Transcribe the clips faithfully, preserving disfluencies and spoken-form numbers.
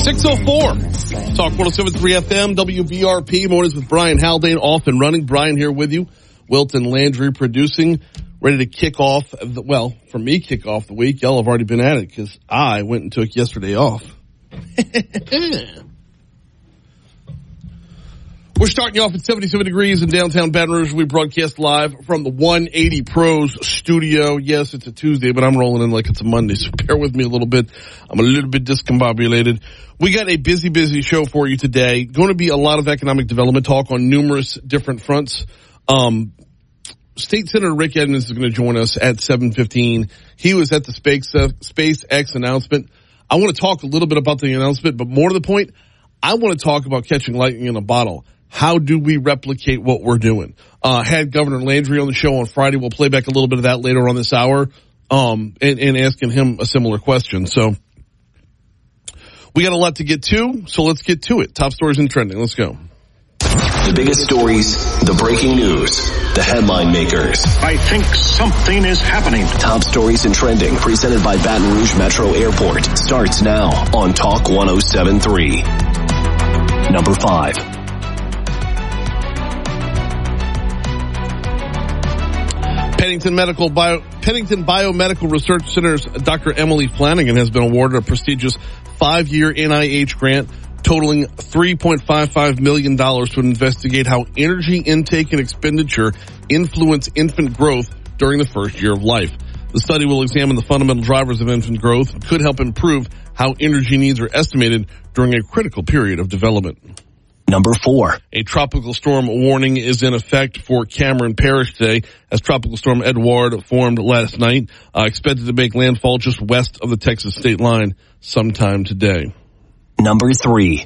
six oh four. Talk one oh seven point three F M, W B R P. Mornings with Brian Haldane, off and running. Brian here with you. Wilton Landry producing. Ready to kick off, the, well, for me, kick off the week. Y'all have already been at it because I went and took yesterday off. We're starting you off at seventy-seven degrees in downtown Baton Rouge. We broadcast live from the one eighty Pros studio. Yes, it's a Tuesday, but I'm rolling in like it's a Monday, so bear with me a little bit. I'm a little bit discombobulated. We got a busy, busy show for you today. Going to be a lot of economic development talk on numerous different fronts. Um, State Senator Rick Edmonds is going to join us at seven fifteen. He was at the Space, uh, SpaceX announcement. I want to talk a little bit about the announcement, but more to the point, I want to talk about catching lightning in a bottle. How do we replicate what we're doing? Uh, had Governor Landry on the show on Friday. We'll play back a little bit of that later on this hour, um, and, and asking him a similar question. So we got a lot to get to, so let's get to it. Top stories and trending. Let's go. The biggest stories, the breaking news, the headline makers. I think something is happening. Top stories and trending, presented by Baton Rouge Metro Airport, starts now on Talk one oh seven point three. Number five. Pennington Medical Bio, Pennington Biomedical Research Center's Doctor Emily Flanagan has been awarded a prestigious five-year N I H grant totaling three point five five million dollars to investigate how energy intake and expenditure influence infant growth during the first year of life. The study will examine the fundamental drivers of infant growth and could help improve how energy needs are estimated during a critical period of development. Number four. A tropical storm warning is in effect for Cameron Parish today as Tropical Storm Edward formed last night, uh, expected to make landfall just west of the Texas state line sometime today. Number three.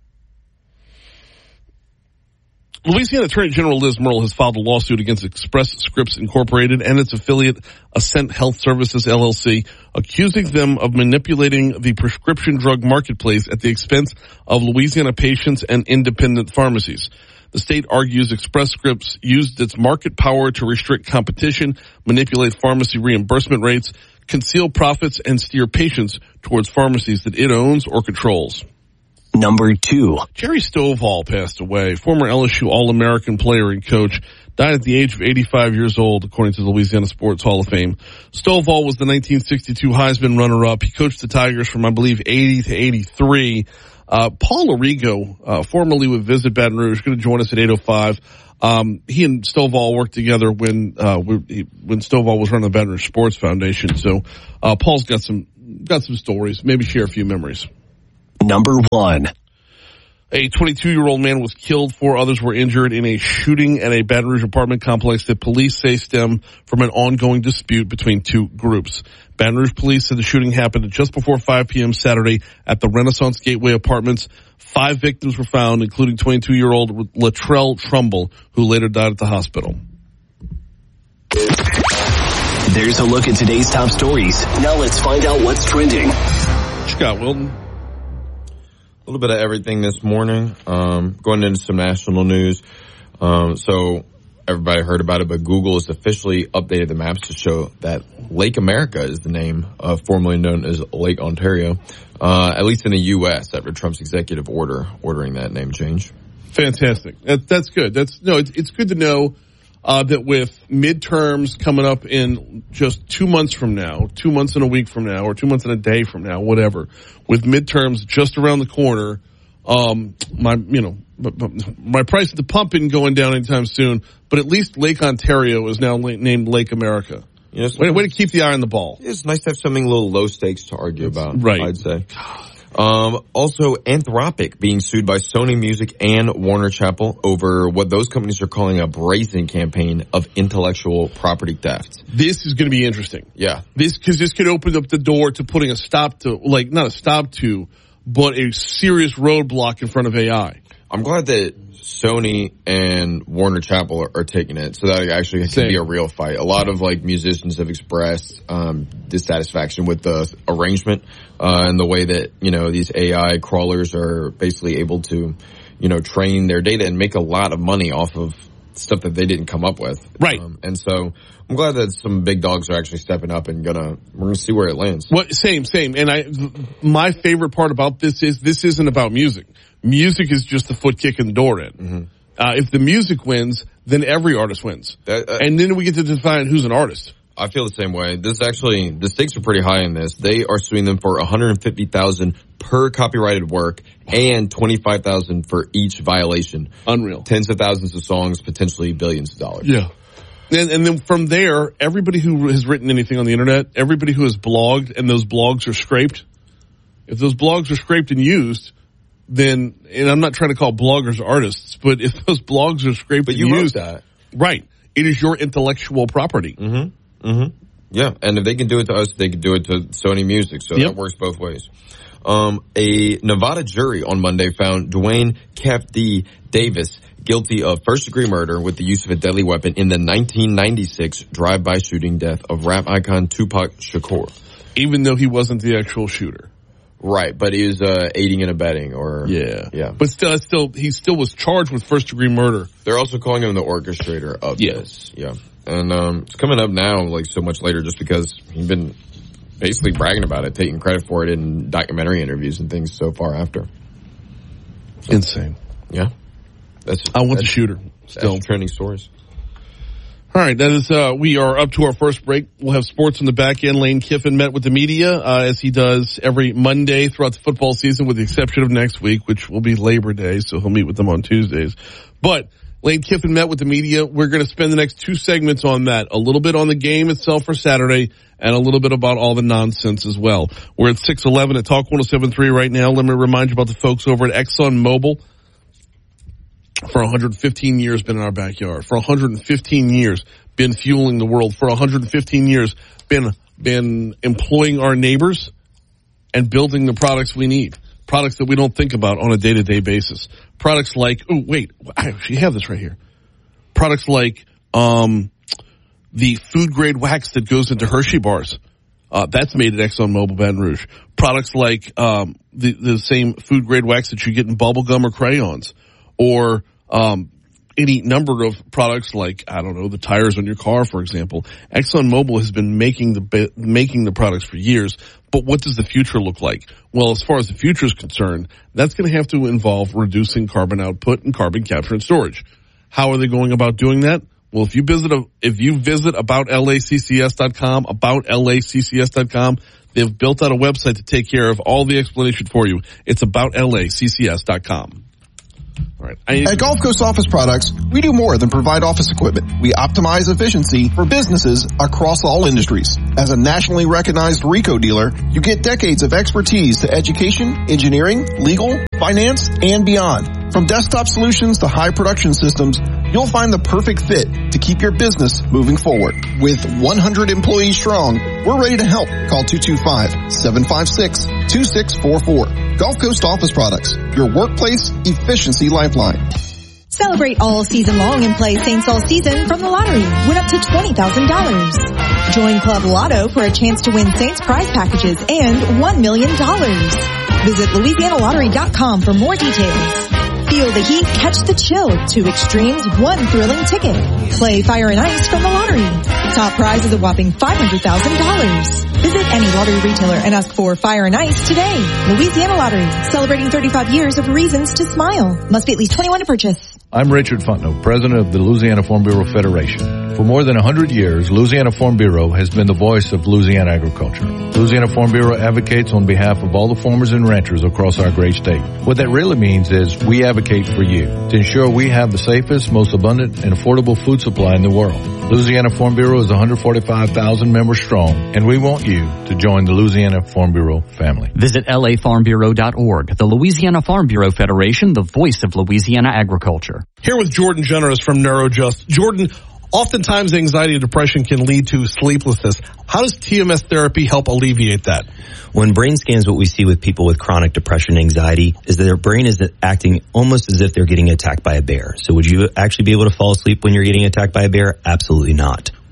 Louisiana Attorney General Liz Murrill has filed a lawsuit against Express Scripts Incorporated and its affiliate Ascent Health Services, L L C, accusing them of manipulating the prescription drug marketplace at the expense of Louisiana patients and independent pharmacies. The state argues Express Scripts used its market power to restrict competition, manipulate pharmacy reimbursement rates, conceal profits, and steer patients towards pharmacies that it owns or controls. Number two. Jerry Stovall passed away. Former L S U All-American player and coach. Died at the age of eighty-five years old, according to the Louisiana Sports Hall of Fame. Stovall was the nineteen sixty-two Heisman runner-up. He coached the Tigers from, I believe, eighty to eighty-three. Uh, Paul Arrigo, uh, formerly with Visit Baton Rouge, going to join us at eight oh five. Um, he and Stovall worked together when, uh, we, when Stovall was running the Baton Rouge Sports Foundation. So, uh, Paul's got some, got some stories. Maybe share a few memories. Number one. A twenty-two-year-old man was killed. Four others were injured in a shooting at a Baton Rouge apartment complex that police say stemmed from an ongoing dispute between two groups. Baton Rouge police said the shooting happened just before five p.m. Saturday at the Renaissance Gateway Apartments. Five victims were found, including twenty-two-year-old Latrell Trumbull, who later died at the hospital. There's a look at today's top stories. Now let's find out what's trending. Scott Wilton. A little bit of everything this morning. Um, going into some national news. Um, so everybody heard about it, but Google has officially updated the maps to show that Lake America is the name, uh, formerly known as Lake Ontario, uh, at least in the U S after Trump's executive order ordering that name change. Fantastic. That, that's good. That's no, it's, it's good to know uh, that with midterms coming up in just two months from now, two months and a week from now, or two months and a day from now, whatever, with midterms just around the corner, um, my, you know, my price at the pump isn't going down anytime soon, but at least Lake Ontario is now named Lake America. You know, way, way to keep the eye on the ball. It's nice to have something a little low stakes to argue about, right. I'd say. Um, also, Anthropic being sued by Sony Music and Warner Chappell over what those companies are calling a brazen campaign of intellectual property theft. This is going to be interesting. Yeah. This, cause this could open up the door to putting a stop to, like, not a stop to, but a serious roadblock in front of A I. I'm glad that Sony and Warner Chappell are, are taking it, so that it actually can be a real fight. A lot of like musicians have expressed um, dissatisfaction with the arrangement uh, and the way that, you know, these A I crawlers are basically able to, you know, train their data and make a lot of money off of stuff that they didn't come up with. Right. Um, and so I'm glad that some big dogs are actually stepping up and gonna, we're gonna see where it lands. What, same, same. And I, my favorite part about this is this isn't about music. Music is just the foot kick in the door in. Mm-hmm. Uh, if the music wins, then every artist wins. That, uh, and then we get to define who's an artist. I feel the same way. This actually, the stakes are pretty high in this. They are suing them for one hundred fifty thousand dollars per copyrighted work and twenty-five thousand dollars for each violation. Unreal. Tens of thousands of songs, potentially billions of dollars. Yeah. And, and then from there, everybody who has written anything on the internet, everybody who has blogged and those blogs are scraped, if those blogs are scraped and used, then, and I'm not trying to call bloggers artists, but if those blogs are scraped but and you used, wrote that. Right, it is your intellectual property. Mm-hmm. Mm-hmm. Yeah, and if they can do it to us, they can do it to Sony Music, so yep. that works both ways. Um, a Nevada jury on Monday found Dwayne Capdi Davis guilty of first-degree murder with the use of a deadly weapon in the nineteen ninety-six drive-by shooting death of rap icon Tupac Shakur. Even though he wasn't the actual shooter. Right, but he was uh, aiding and abetting, or yeah, yeah. But still, still, he still was charged with first-degree murder. They're also calling him the orchestrator of yeah. this. Yeah. And um, it's coming up now, like so much later, just because he's been basically bragging about it, taking credit for it in documentary interviews and things so far after. So, insane. Yeah, that's. I want that's, the shooter. Still that's trending stories. All right, that is. Uh, we are up to our first break. We'll have sports on the back end. Lane Kiffin met with the media uh, as he does every Monday throughout the football season, with the exception of next week, which will be Labor Day, so he'll meet with them on Tuesdays. But Lane Kiffin met with the media. We're going to spend the next two segments on that. A little bit on the game itself for Saturday and a little bit about all the nonsense as well. We're at six eleven at Talk one oh seven point three right now. Let me remind you about the folks over at ExxonMobil. For one hundred fifteen years been in our backyard. For one hundred fifteen years been fueling the world. For one hundred fifteen years been, been employing our neighbors and building the products we need. Products that we don't think about on a day-to-day basis. Products like, oh, wait, I actually have this right here. Products like, um, the food-grade wax that goes into Hershey bars. Uh, that's made at ExxonMobil Baton Rouge. Products like, um, the, the same food-grade wax that you get in bubble gum or crayons. Or, um, any number of products like, I don't know, the tires on your car, for example. ExxonMobil has been making the, making the products for years. But what does the future look like? Well, as far as the future is concerned, that's going to have to involve reducing carbon output and carbon capture and storage. How are they going about doing that? Well, if you visit, a, if you visit about L A C C S dot com, about L A C C S dot com, they've built out a website to take care of all the explanation for you. It's about L A C C S dot com. All right. At Gulf Coast Office Products, we do more than provide office equipment. We optimize efficiency for businesses across all industries. As a nationally recognized RICO dealer, you get decades of expertise to education, engineering, legal, finance, and beyond. From desktop solutions to high production systems, you'll find the perfect fit to keep your business moving forward. With one hundred employees strong, we're ready to help. Call two two five, seven five six, two six four four. Gulf Coast Office Products, your workplace efficiency lifeline. Celebrate all season long and play Saints all season from the lottery. Win up to twenty thousand dollars. Join Club Lotto for a chance to win Saints prize packages and one million dollars. Visit Louisiana Lottery dot com for more details. Feel the heat, catch the chill. Two extremes, one thrilling ticket. Play Fire and Ice from the lottery. Top prize is a whopping five hundred thousand dollars. Visit any lottery retailer and ask for Fire and Ice today. Louisiana Lottery, celebrating thirty-five years of reasons to smile. Must be at least twenty-one to purchase. I'm Richard Fontenot, president of the Louisiana Farm Bureau Federation. For more than one hundred years, Louisiana Farm Bureau has been the voice of Louisiana agriculture. Louisiana Farm Bureau advocates on behalf of all the farmers and ranchers across our great state. What that really means is we advocate for you to ensure we have the safest, most abundant, and affordable food supply in the world. Louisiana Farm Bureau is one hundred forty-five thousand members strong, and we want you to join the Louisiana Farm Bureau family. Visit L A farm bureau dot org. The Louisiana Farm Bureau Federation, the voice of Louisiana agriculture. Here with Jordan Generous from NeuroJust. Jordan, oftentimes anxiety and depression can lead to sleeplessness. How does T M S therapy help alleviate that? When brain scans, what we see with people with chronic depression and anxiety is that their brain is acting almost as if they're getting attacked by a bear. So would you actually be able to fall asleep when you're getting attacked by a bear? Absolutely not.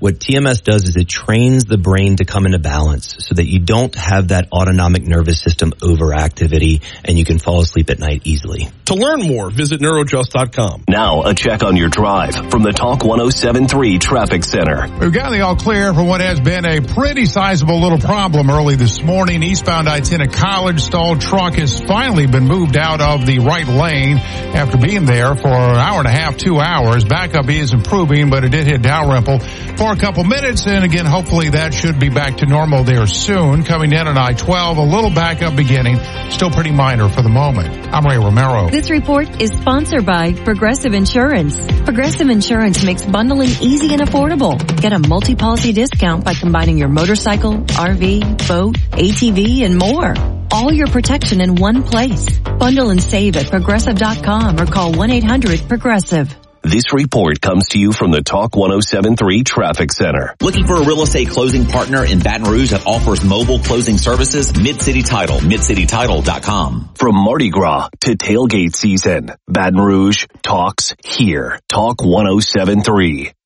What T M S does is it trains the brain to come into balance so that you don't have that autonomic nervous system overactivity and you can fall asleep at night easily. To learn more, visit neurojust dot com. Now, a check on your drive from the Talk one oh seven three Traffic Center. We've got the all clear for what has been a pretty sizable little problem early this morning. Eastbound I ten at College, stalled truck has finally been moved out of the right lane after being there for an hour and a half, two hours. Backup is improving, but it did hit Dalrymple for a couple minutes. And again, hopefully that should be back to normal there soon. Coming in on I twelve, a little backup beginning, still pretty minor for the moment. I'm Ray Romero. This report is sponsored by Progressive Insurance. Progressive Insurance makes bundling easy and affordable. Get a multi-policy discount by combining your motorcycle, R V, boat, A T V, and more. All your protection in one place. Bundle and save at progressive dot com or call one eight hundred progressive. This report comes to you from the Talk one oh seven three Traffic Center. Looking for a real estate closing partner in Baton Rouge that offers mobile closing services? Mid-City Title, mid city title dot com. From Mardi Gras to tailgate season, Baton Rouge talks here. Talk one oh seven three.